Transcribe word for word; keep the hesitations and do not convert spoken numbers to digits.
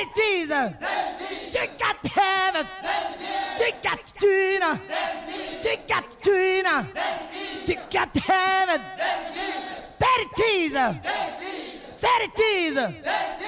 Daddy teaser. You got to have it. You got to do it. You got to do it. You got to have it. Daddy teaser. Daddy teaser.